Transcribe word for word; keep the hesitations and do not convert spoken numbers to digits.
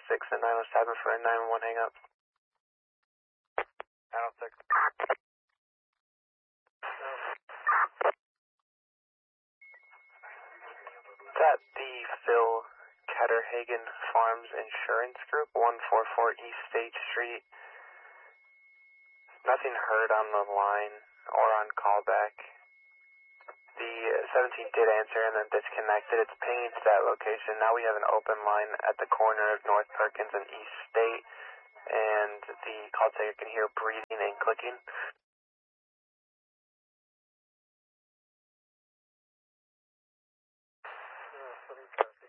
six and nine oh seven for a nine one one hang up. nine oh six. Is that the Phil Ketterhagen Farms Insurance Group, one forty-four East State Street? Nothing heard on the line or on callback. The seventeen did answer and then disconnected. It's pinging to that location. Now we have an open line at the corner of North Perkins and East State, and the call taker can hear breathing and clicking.